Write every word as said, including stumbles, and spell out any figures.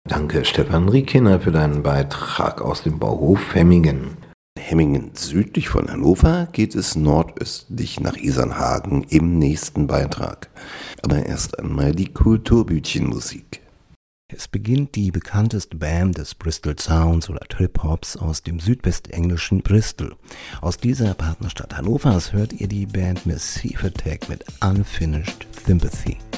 Danke Stefan Riekener für deinen Beitrag aus dem Bauhof Hemmingen. Hemmingen südlich von Hannover geht es nordöstlich nach Isernhagen im nächsten Beitrag. Aber erst einmal die Kulturbütchenmusik. Es beginnt die bekannteste Band des Bristol Sounds oder Trip-Hops aus dem südwestenglischen Bristol. Aus dieser Partnerstadt Hannovers hört ihr die Band Massive Attack mit Unfinished Sympathy.